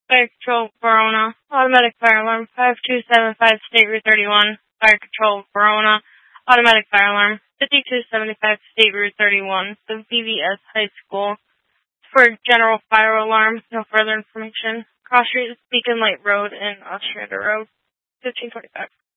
Fire Control, Verona. Automatic fire alarm, 5275 State Route 31. Fire Control, Verona. Automatic fire alarm, 5275 State Route 31. The VVS High School. For general fire alarm, no further information. Cross Street, Beacon Light Road, and Ostrander Road, 1525.